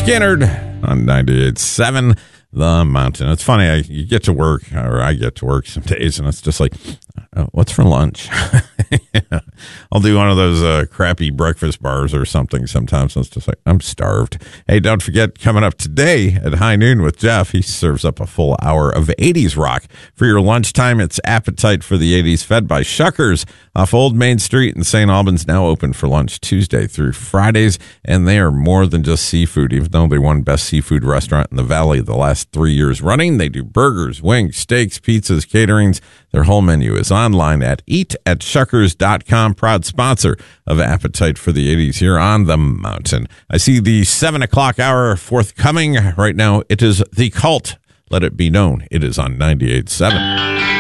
Skinner on 98.7 The Mountain. It's funny, you get to work, or I get to work some days, and it's just like, what's for lunch? I'll do one of those crappy breakfast bars or something sometimes. And it's just like, I'm starved. Hey, don't forget, coming up today at High Noon with Jeff, he serves up a full hour of 80s rock. For your lunchtime, it's Appetite for the 80s, fed by Shuckers off Old Main Street in St. Albans, now open for lunch Tuesday through Fridays. And they are more than just seafood. Even though they won Best Seafood Restaurant in the Valley the last 3 years running, they do burgers, wings, steaks, pizzas, caterings. Their whole menu is online at eatatshuckers.com. Proud sponsor of Appetite for the 80s here on the mountain. I see the 7 o'clock hour forthcoming right now. It is The Cult. Let it be known. It is on 98.7.